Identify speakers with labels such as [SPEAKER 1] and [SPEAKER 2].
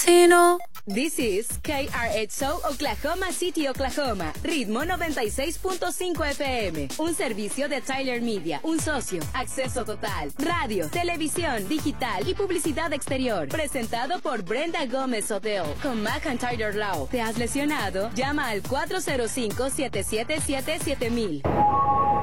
[SPEAKER 1] Latino.
[SPEAKER 2] This is KRXO Oklahoma City, Oklahoma. Ritmo 96.5 FM. Un servicio de Tyler Media. Un socio. Acceso total. Radio, televisión, digital y publicidad exterior. Presentado por Brenda Gómez Hotel. Con McIntyre Law. ¿Te has lesionado? Llama al 405-777-7000.